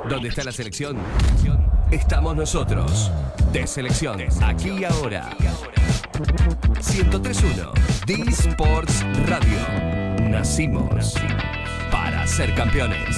¿Dónde está la selección? Estamos nosotros. De selecciones, aquí y ahora. 103.1 D-Sports Radio. Nacimos para ser campeones.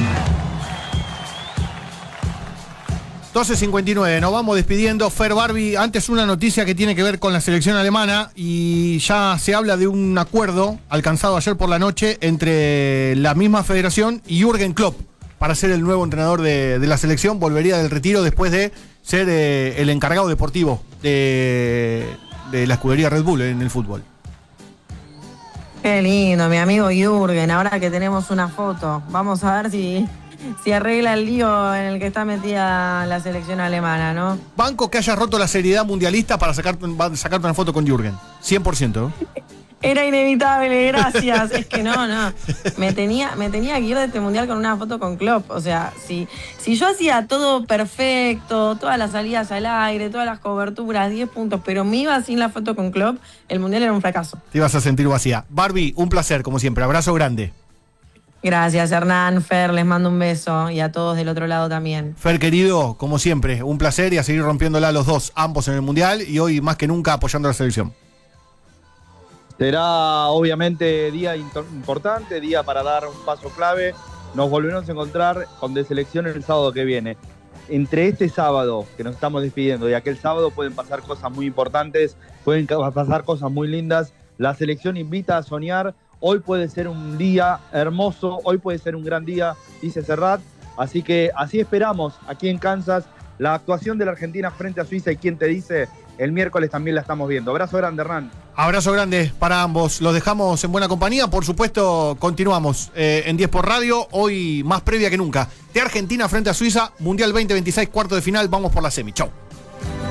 12:59, nos vamos despidiendo. Fer, Barbie, antes una noticia que tiene que ver con la selección alemana y ya se habla de un acuerdo alcanzado ayer por la noche entre la misma federación y Jürgen Klopp para ser el nuevo entrenador de la selección. Volvería del retiro después de ser el encargado deportivo de la escudería Red Bull en el fútbol. Qué lindo, mi amigo Jürgen. Ahora que tenemos una foto, vamos a ver si arregla el lío en el que está metida la selección alemana, ¿no? Banco que haya roto la seriedad mundialista para sacarte una foto con Jürgen. 100%, ¿no? Era inevitable, gracias. Es que no. Me tenía que ir de este mundial con una foto con Klopp. O sea, si yo hacía todo perfecto, todas las salidas al aire, todas las coberturas, 10 puntos, pero me iba sin la foto con Klopp, el mundial era un fracaso. Te ibas a sentir vacía. Barbie, un placer, como siempre. Abrazo grande. Gracias, Hernán, Fer, les mando un beso y a todos del otro lado también. Fer, querido, como siempre, un placer y a seguir rompiéndola los dos, ambos en el mundial y hoy más que nunca apoyando a la selección. Será obviamente día importante, día para dar un paso clave. Nos volveremos a encontrar con De Selección el sábado que viene. Entre este sábado que nos estamos despidiendo y aquel sábado pueden pasar cosas muy importantes, pueden pasar cosas muy lindas. La selección invita a soñar. Hoy puede ser un día hermoso, hoy puede ser un gran día, dice Serrat. Así que así esperamos aquí en Kansas la actuación de la Argentina frente a Suiza y quien te dice, el miércoles también la estamos viendo. Abrazo grande, Hernán. Abrazo grande para ambos. Los dejamos en buena compañía. Por supuesto, continuamos en 10 por radio. Hoy más previa que nunca. De Argentina frente a Suiza, Mundial 2026, cuarto de final. Vamos por la semi. Chau.